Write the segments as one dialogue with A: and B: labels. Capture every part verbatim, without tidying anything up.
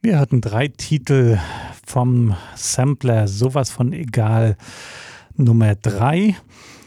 A: Wir hatten drei Titel vom Sampler Sowas von Egal Nummer drei.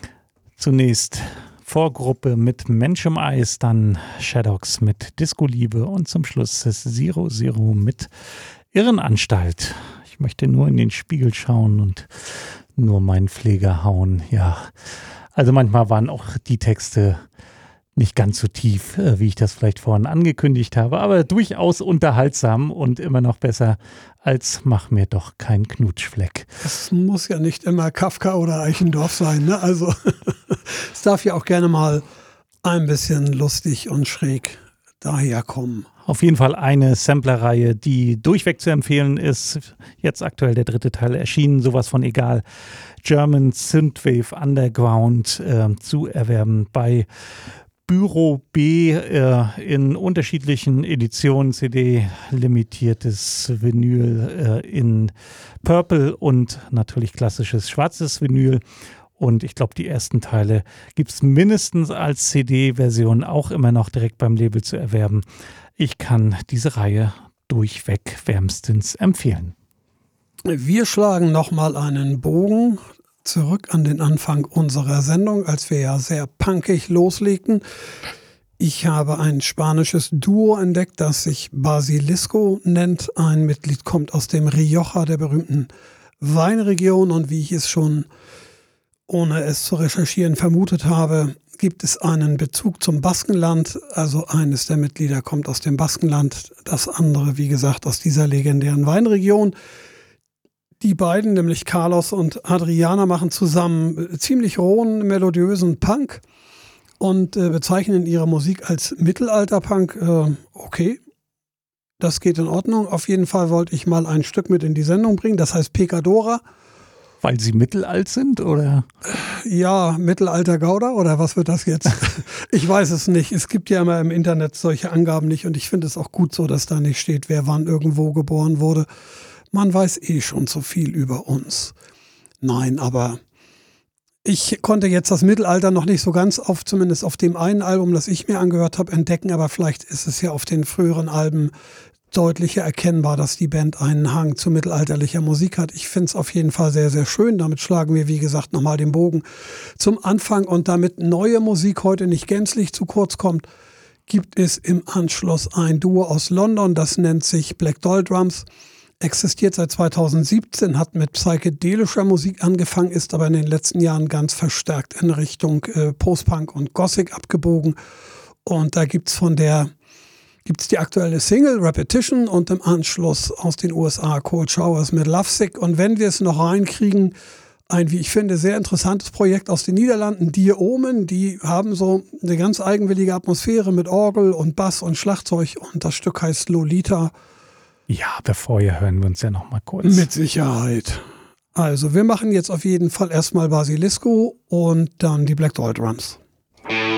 A: Zunächst Vorgruppe mit Mensch im Eis, dann Shadows mit Disco-Liebe und zum Schluss das Zero Zero mit Irrenanstalt. Ich möchte nur in den Spiegel schauen und nur meinen Pfleger hauen. Ja, also manchmal waren auch die Texte nicht ganz so tief, wie ich das vielleicht vorhin angekündigt habe, aber durchaus unterhaltsam und immer noch besser als Mach mir doch keinen Knutschfleck.
B: Es muss ja nicht immer Kafka oder Eichendorff sein, ne? Also es darf ja auch gerne mal ein bisschen lustig und schräg daherkommen.
A: Auf jeden Fall eine Samplerreihe, die durchweg zu empfehlen ist. Jetzt aktuell der dritte Teil erschienen, Sowas von Egal. German Synthwave Underground äh, zu erwerben bei Büro B äh, in unterschiedlichen Editionen, C D, limitiertes Vinyl äh, in Purple und natürlich klassisches schwarzes Vinyl. Und ich glaube, die ersten Teile gibt es mindestens als C D-Version auch immer noch direkt beim Label zu erwerben. Ich kann diese Reihe durchweg wärmstens empfehlen.
B: Wir schlagen nochmal einen Bogen zurück an den Anfang unserer Sendung, als wir ja sehr punkig loslegten. Ich habe ein spanisches Duo entdeckt, das sich Basilisco nennt. Ein Mitglied kommt aus dem Rioja, der berühmten Weinregion. Und wie ich es schon, ohne es zu recherchieren, vermutet habe, gibt es einen Bezug zum Baskenland. Also eines der Mitglieder kommt aus dem Baskenland, das andere, wie gesagt, aus dieser legendären Weinregion. Die beiden, nämlich Carlos und Adriana, machen zusammen ziemlich rohen, melodiösen Punk und äh, bezeichnen ihre Musik als Mittelalter-Punk. Äh, okay, das geht in Ordnung. Auf jeden Fall wollte ich mal ein Stück mit in die Sendung bringen, das heißt Pecadora.
A: Weil sie mittelalt sind, oder?
B: Ja, Mittelalter-Gauder, oder was wird das jetzt? Ich weiß es nicht. Es gibt ja immer im Internet solche Angaben nicht und ich finde es auch gut so, dass da nicht steht, wer wann irgendwo geboren wurde. Man weiß eh schon so viel über uns. Nein, aber ich konnte jetzt das Mittelalter noch nicht so ganz auf, zumindest auf dem einen Album, das ich mir angehört habe, entdecken. Aber vielleicht ist es ja auf den früheren Alben deutlicher erkennbar, dass die Band einen Hang zu mittelalterlicher Musik hat. Ich finde es auf jeden Fall sehr, sehr schön. Damit schlagen wir, wie gesagt, nochmal den Bogen zum Anfang. Und damit neue Musik heute nicht gänzlich zu kurz kommt, gibt es im Anschluss ein Duo aus London, das nennt sich Black Doll Drums. Existiert seit zweitausendsiebzehn, hat mit psychedelischer Musik angefangen, ist aber in den letzten Jahren ganz verstärkt in Richtung äh, Post-Punk und Gothic abgebogen. Und da gibt's von der, gibt's die aktuelle Single Repetition und im Anschluss aus den U S A Cold Showers mit Lovesick. Und wenn wir es noch reinkriegen, ein, wie ich finde, sehr interessantes Projekt aus den Niederlanden, Die Omen, die haben so eine ganz eigenwillige Atmosphäre mit Orgel und Bass und Schlagzeug und das Stück heißt Lolita.
A: Ja, aber vorher hören wir uns ja noch mal kurz.
B: Mit Sicherheit. Also wir machen jetzt auf jeden Fall erstmal Basilisco und dann die Black Doll Drums.